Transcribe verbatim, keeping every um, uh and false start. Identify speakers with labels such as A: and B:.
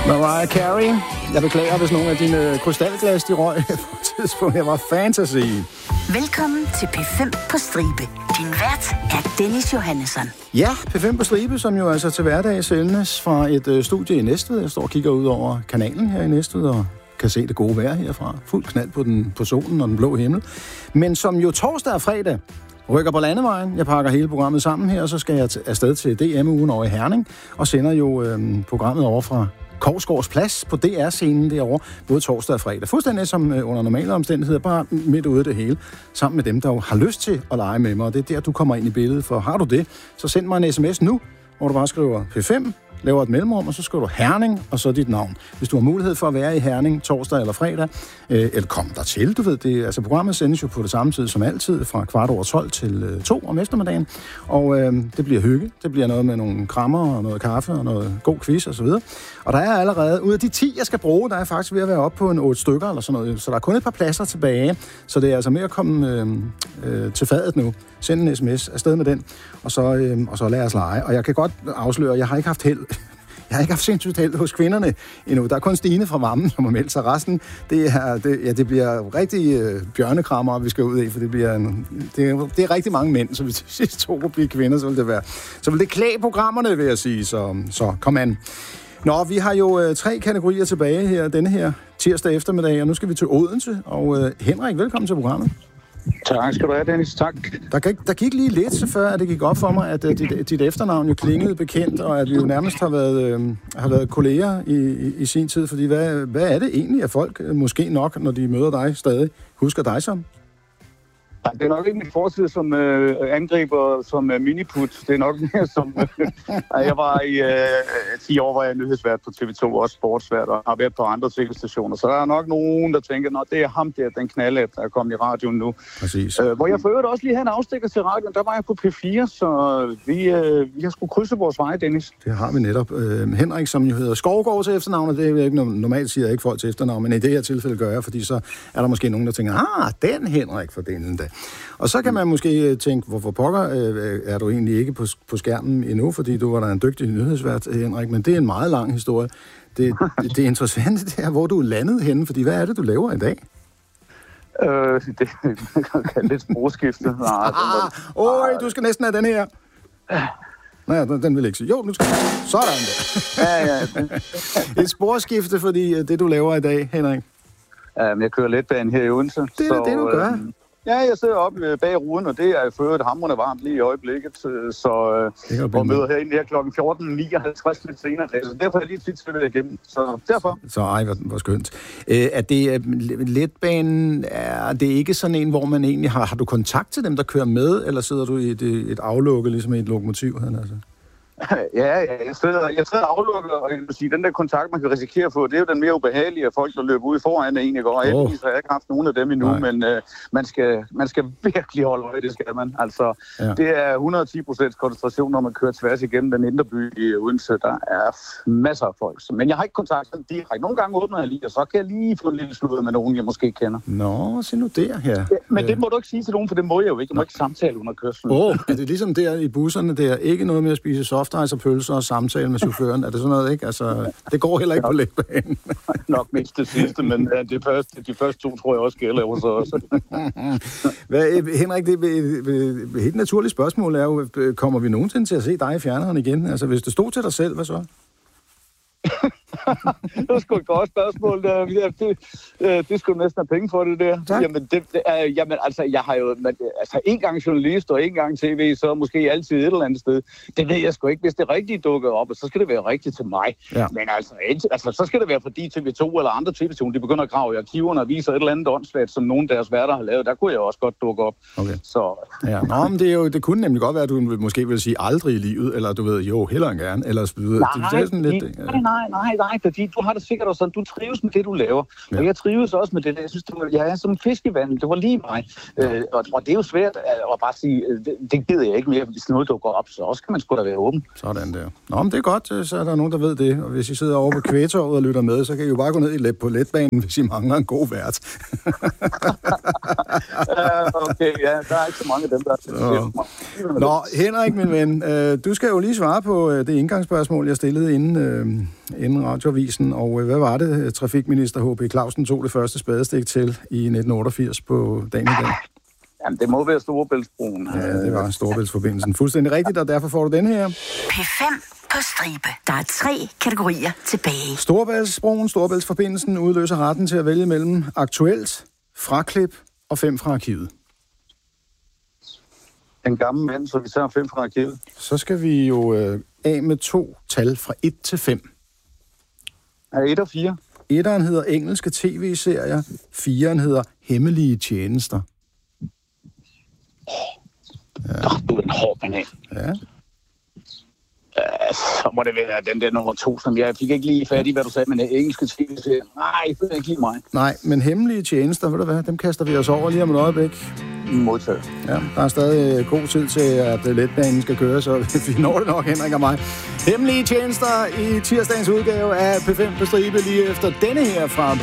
A: Mariah Carey. Jeg beklager, hvis nogle af dine krystalglas, de røg på et tidspunkt. Jeg var fantasy.
B: Velkommen til P fem på stribe. Din vært er Dennis Johannesson.
A: Ja, P fem på stribe, som jo altså til hverdag sendes fra et øh, studie i Næstved. Jeg står og kigger ud over kanalen her i Næstved og kan se det gode vejr herfra. Fuld knald på, den, på solen og den blå himmel. Men som jo torsdag og fredag rykker på landevejen. Jeg pakker hele programmet sammen her, og så skal jeg t- afsted til D M-ugen over i Herning og sender jo øh, programmet over fra Korsgaards Plads på D R-scenen derovre, både torsdag og fredag. Fuldstændig som øh, under normale omstændigheder, bare midt ude af det hele, sammen med dem, der jo har lyst til at lege med mig. Og det er der, du kommer ind i billedet, for har du det, så send mig en sms nu, hvor du bare skriver P fem, laver et mellemrum, og så skriver du Herning, og så dit navn. Hvis du har mulighed for at være i Herning torsdag eller fredag, øh, eller kom der til, du ved det. Altså programmet sendes jo på det samme tid som altid, fra kvart over tolv til øh, to om eftermiddagen, og øh, det bliver hygge. Det bliver noget med nogle krammer og noget kaffe og noget god quiz og så videre. Og der er allerede, ud af de ti, jeg skal bruge, der er faktisk ved at være oppe på en otte stykker eller sådan noget, så der er kun et par pladser tilbage, så det er altså med at komme øh, øh, til fadet nu. Send en sms afsted med den, og så, øh, og så lad os lege. Og jeg kan godt afsløre, jeg har ikke haft held. Jeg har ikke haft sindssygt held hos kvinderne endnu. Der er kun Stine fra Vammen, som har meldt sig. Resten, det, er, det, ja, det bliver rigtig øh, bjørnekrammer, vi skal ud i, for det, bliver en, det, er, det er rigtig mange mænd, så hvis de sidste to kunne blive kvinder, så vil det være. Så vil det klæde programmerne, vil jeg sige. Så, så kom an. Nå, vi har jo øh, tre kategorier tilbage her, denne her tirsdag eftermiddag, og nu skal vi til Odense. Og øh, Henrik, velkommen til programmet.
C: Tak skal du have, Dennis. Tak.
A: Der gik, der gik lige lidt, så før at det gik op for mig, at uh, dit, dit efternavn jo klingede bekendt, og at vi jo nærmest har været, øh, har været kolleger i, i, i sin tid. Fordi hvad, hvad er det egentlig, at folk øh, måske nok, når de møder dig stadig, husker dig som?
C: Det er nok ikke min fortid som øh, angriber, som øh, miniput. Det er nok mere som... Øh, jeg var i øh, ti år, var jeg nyhedsvært på T V to, også sportsvært, og har været på andre tv-stationer. Så der er nok nogen, der tænker, nå, det er ham der, den knalde, der er kommet i radioen nu.
A: Præcis.
C: Øh, hvor jeg for øvrigt også lige havde en afstikker til radioen, der var jeg på P fire, så vi, øh, vi har sgu krydse vores veje, Dennis.
A: Det har vi netop. Øh, Henrik, som jo hedder Skovgaard til efternavn, og det er ikke normalt siger jeg ikke folk til efternavn, men i det her tilfælde gør jeg, fordi så er der måske nogen, der tænker, ah, den Henrik for den dag. Og så kan man måske tænke, hvorfor pokker øh, er du egentlig ikke på, på skærmen endnu, fordi du var da en dygtig nyhedsvært, Henrik, men det er en meget lang historie. Det, det, det interessante det er, hvor du er landet henne, fordi hvad er det, du laver i dag?
C: Øh, det kan lidt sprogskifte. Nej,
A: Åh, du skal næsten have den her. Nej, den vil jeg ikke sige. Jo, nu skal jeg. Sådan der.
C: Ja, ja.
A: Et sporskifte, fordi det, du laver i dag, Henrik.
C: Um, jeg kører letbanen her i Odense.
A: Det er så, det, du gør. Øh,
C: Ja, jeg sidder oppe bag ruden, og det er for øvrigt hamrende varmt lige i øjeblikket, så og møder herinde her klokken fjorten nioghalvtreds lidt senere, så derfor er jeg lige tit svært igennem, så derfor.
A: Så ej, hvor, hvor skønt. Øh, er det letbanen, er det ikke sådan en, hvor man egentlig har, har du kontakt til dem, der kører med, eller sidder du i et, et aflukke, ligesom i et lokomotiv? Altså?
C: Ja, ja, jeg sidder, jeg sidder aflukket, og jeg vil sige, den der kontakt, man kan risikere at få, det er jo den mere ubehagelige af folk, der løber ud foran en egentlig går. Og heldigvis har jeg ikke haft nogen af dem endnu, Nej. men øh, man, skal, man skal virkelig holde øje, det skal man. Altså, ja. Det er et hundrede og ti procent koncentration, når man kører tværs igennem den indre by i Odense. Der er masser af folk. Men jeg har ikke kontakt direkte. Nogle gange åbner jeg lige, og så kan jeg lige få en lille sludder med nogen, jeg måske kender.
A: Nå, se nu der her.
C: Ja, men det må du ikke sige til nogen, for det må jeg jo ikke. Jeg må ikke samtale under kørslen.
A: Åh, oh, er det ligesom der i busserne der? Ikke noget med at spise soft og pølser og samtale med chaufføren. Er det sådan noget, ikke? Altså, det går heller ikke på letbanen.
C: Nok mindst det sidste, men ja, det første, de første to tror jeg også gælder hos os.
A: Hvad, Henrik, det er et helt naturligt spørgsmål er jo, kommer vi nogensinde til at se dig i fjerneren igen? Altså, hvis det stod til dig selv, hvad så?
C: Det er sgu et godt spørgsmål. Det, det, det skulle næsten have penge for det der.
A: Tak.
C: Jamen, det, det, uh, jamen, altså, jeg har jo men, altså, en gang journalist og en gang tv, så måske altid et eller andet sted. Det ved jeg sgu ikke. Hvis det rigtigt dukker op, så skal det være rigtigt til mig. Ja. Men altså, altså, så skal det være, fordi T V to eller andre tv-stationer, de begynder at grave i arkiverne og viser et eller andet åndssvagt, som nogen af deres værter har lavet. Der kunne jeg også godt dukke op.
A: Okay.
C: Så.
A: Ja. Nå, men det, er jo, det kunne nemlig godt være, at du måske vil sige aldrig i livet, eller du ved, jo, hellere end gerne, eller nej,
C: det er sådan lidt, nej, nej, nej, nej, fordi du har det sikkert også sådan, du trives med det, du laver. Ja. Og jeg trives også med det. Jeg synes, det var, jeg er som fisk i vandet. Det var lige mig. Øh, og, og det er jo svært at, at bare sige, det, det gider jeg ikke mere, hvis noget dukker op. Så også kan man sgu da være åben.
A: Sådan der. Nå, men det er godt, så er der nogen, der ved det. Og hvis I sidder over på Kvægtorvet og lytter med, så kan I jo bare gå ned i let på letbanen, hvis I mangler en god vært.
C: uh, okay, ja, der er ikke så mange af dem, der
A: er. Nå, Henrik, min ven, øh, du skal jo lige svare på øh, det indgangsspørgsmål, jeg stillede inden, øh, inden radioavisen. Og øh, hvad var det, trafikminister H P Clausen tog det første spadestik til i nitten otteogfirs på dagen i dag?
C: Jamen, det må være Storebæltsbroen.
A: Ja, det var Storebæltsforbindelsen. Fuldstændig rigtigt, og derfor får du den her.
B: P fem på stribe. Der er tre kategorier tilbage.
A: Storebæltsbroen, Storebæltsforbindelsen udløser retten til at vælge mellem aktuelt, fraklip og fem fra arkivet.
C: En gammel mand, så vi tager fem fra arkivet.
A: Så skal vi jo øh, af med to tal fra et til fem.
C: Er et og fire?
A: Etteren hedder engelske tv-serier, fireren hedder hemmelige tjenester.
C: Ja. Du er en hård banan.
A: Ja.
C: Uh, så må det være den der nummer to, som jeg fik ikke lige fat i, hvad du sagde, men engelske tv-serier. Nej, det er ikke lige mig.
A: Nej, men hemmelige tjenester, ved du hvad, dem kaster vi os over lige om et øjeblik.
C: Modtaget.
A: Ja, der er stadig god tid til, at letbanen skal køre, så vi når det nok, Henrik og mig. Hemmelige tjenester i tirsdagens udgave af P fem på stribe lige efter denne her fra